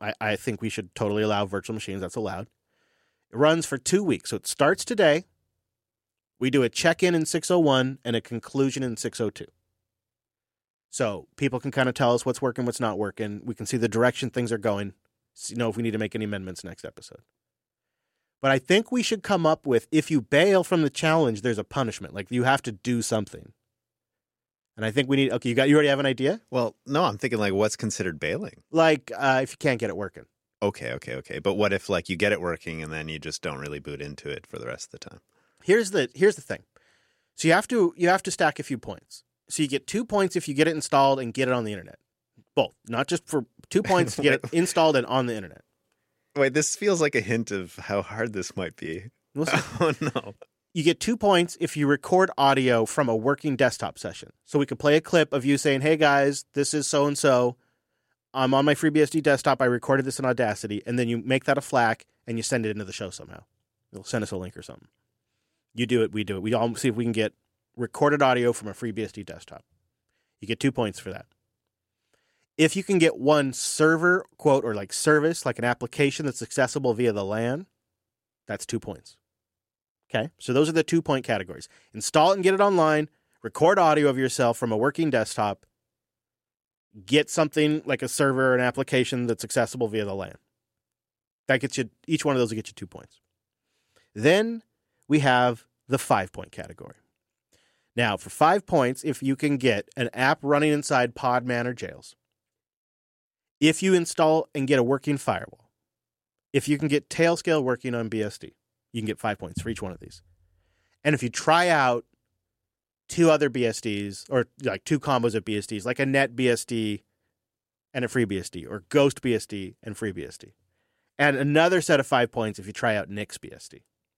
I think we should totally allow virtual machines. That's allowed. It runs for 2 weeks. So it starts today. We do a check-in in 601 and a conclusion in 602. So people can kind of tell us what's working, what's not working. We can see the direction things are going, know if we need to make any amendments next episode. But I think we should come up with, if you bail from the challenge, there's a punishment. Like, you have to do something. And I think we need, okay, you already have an idea? Well, no, I'm thinking, like, what's considered bailing? Like, if you can't get it working. Okay. But what if, like, you get it working and then you just don't really boot into it for the rest of the time? Here's the thing. So you have to stack a few points. So you get 2 points if you get it installed and get it on the internet. Both. Not just for 2 points to get it installed and on the internet. Wait, this feels like a hint of how hard this might be. Oh, no. You get 2 points if you record audio from a working desktop session. So we could play a clip of you saying, hey, guys, this is so-and-so. I'm on my FreeBSD desktop. I recorded this in Audacity. And then you make that a FLAC and you send it into the show somehow. You'll send us a link or something. You do it. We do it. We all see if we can get recorded audio from a FreeBSD desktop. You get 2 points for that. If you can get one server, quote, or like service, like an application that's accessible via the LAN, that's 2 points. Okay? So those are the 2 point categories. Install it and get it online, record audio of yourself from a working desktop, get something like a server or an application that's accessible via the LAN. That gets you, each one of those will get you 2 points. Then we have the 5 point category. Now, for 5 points, if you can get an app running inside Podman or Jails, if you install and get a working firewall, if you can get Tailscale working on BSD, you can get 5 points for each one of these. And if you try out 2 other BSDs, or like 2 combos of BSDs, like a NetBSD and a FreeBSD, or Ghost BSD and FreeBSD, and another set of 5 points if you try out Nix BSD.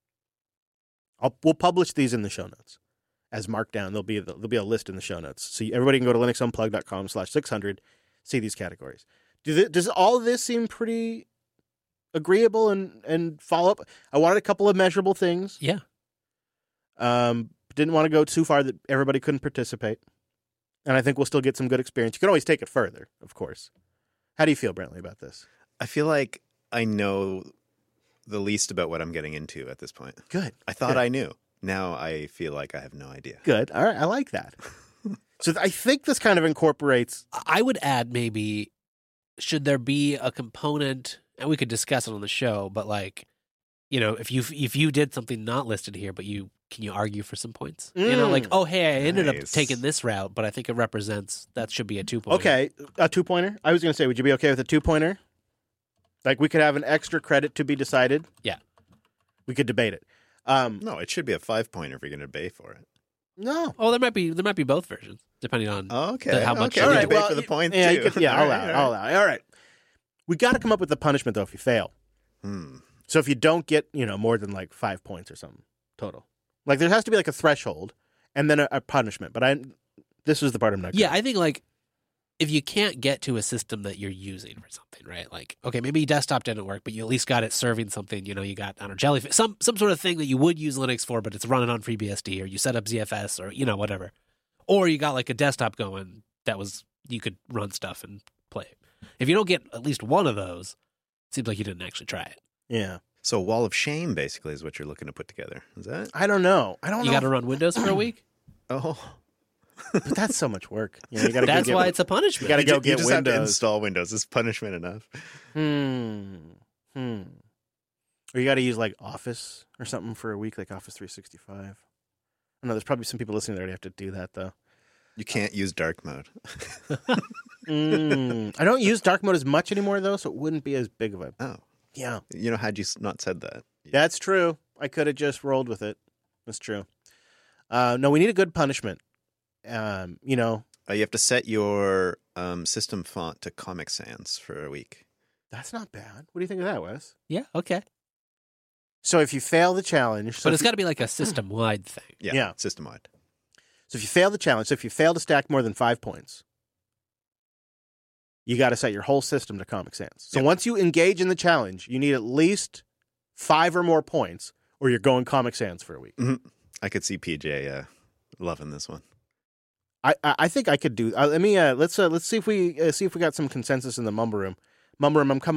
We'll publish these in the show notes as markdown. There'll be a list in the show notes. So everybody can go to linuxunplugged.com/600, see these categories. Does all of this seem pretty agreeable and follow up? I wanted a couple of measurable things. Yeah. Didn't want to go too far that everybody couldn't participate. And I think we'll still get some good experience. You can always take it further, of course. How do you feel, Brantley, about this? I feel like I know the least about what I'm getting into at this point. Good. I thought I knew. Now I feel like I have no idea. Good. All right. I like that. So I think this kind of incorporates... I would add maybe, should there be a component, and we could discuss it on the show, but like, you know, if you did something not listed here, but can you argue for some points? You know, like, oh, hey, I ended up taking this route, but I think it represents, that should be a 2-pointer. Okay, a 2-pointer? I was going to say, would you be okay with a 2-pointer? Like, we could have an extra credit to be decided? Yeah. We could debate it. No, it should be a 5-pointer if you're going to debate for it. No. Oh, there might be both versions, depending on how much. Okay, All right, debate well, for the points, yeah, too. I'll allow it. All right. We got to come up with the punishment, though, if you fail. So if you don't get, more than like 5 points or something total. Like, there has to be like a threshold and then a punishment. But this is the part I'm not I think like, if you can't get to a system that you're using for something, right? Like, okay, maybe desktop didn't work, but you at least got it serving something. You got, I don't know, Jellyfish, some sort of thing that you would use Linux for, but it's running on FreeBSD, or you set up ZFS, or whatever. Or you got like a desktop going that was, you could run stuff and play it. If you don't get at least one of those, it seems like you didn't actually try it. Yeah. So a wall of shame basically is what you're looking to put together. Is that? I don't know. You got to run Windows for a week? Oh. But that's so much work. You gotta that's why it's a punishment. You got to go get just Windows. Have to install Windows. Is punishment enough? Or you got to use like Office or something for a week, like Office 365. I know there's probably some people listening that already have to do that, though. You can't use dark mode. I don't use dark mode as much anymore, though, so it wouldn't be as big of a... Oh. Yeah. Had you not said that? That's true. I could have just rolled with it. That's true. No, we need a good punishment. You have to set your system font to Comic Sans for a week. That's not bad. What do you think of that, Wes? Yeah, okay. So if you fail the challenge... But it's got to be like a system-wide thing. Yeah. System-wide. So if you fail the challenge, if you fail to stack more than 5 points, you got to set your whole system to Comic Sans. So once you engage in the challenge, you need at least 5 or more points, or you're going Comic Sans for a week. Mm-hmm. I could see PJ loving this one. I think I could do. Let's see if we got some consensus in the Mumble Room. Mumble Room, I'm coming